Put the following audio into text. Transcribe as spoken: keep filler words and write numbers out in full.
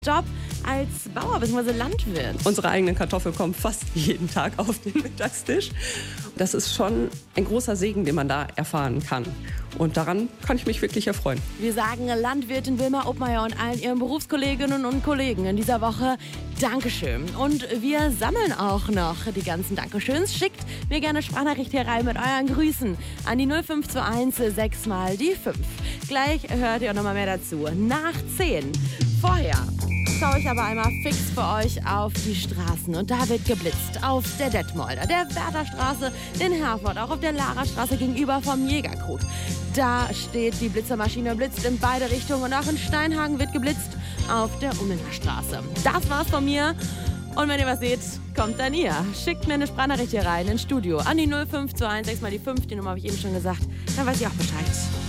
Job als Bauer bzw. Landwirt. Unsere eigenen Kartoffeln kommen fast jeden Tag auf den Mittagstisch. Das ist schon ein großer Segen, den man da erfahren kann. Und daran kann ich mich wirklich erfreuen. Wir sagen Landwirtin Wilma Obmeier und allen ihren Berufskolleginnen und Kollegen in dieser Woche Dankeschön. Und wir sammeln auch noch die ganzen Dankeschöns. Schickt mir gerne Sprachnachricht hier rein mit euren Grüßen an die null fünf zwei eins sechs mal die fünf. Gleich hört ihr auch noch mal mehr dazu. Nach zehn. Vorher schaue ich aber einmal fix für euch auf die Straßen. Und da wird geblitzt. Auf der Detmolder, der Wertherstraße, in Herford, auch auf der Larastraße gegenüber vom Jägerkrug. Da steht die Blitzermaschine, blitzt in beide Richtungen. Und auch in Steinhagen wird geblitzt auf der Umlinger Straße. Das war's von mir. Und wenn ihr was seht, kommt dann ihr. Schickt mir eine Sprachnachricht hier rein ins Studio an die null fünf zwei eins sechs mal die fünf. Die Nummer habe ich eben schon gesagt. Dann weiß ich auch Bescheid.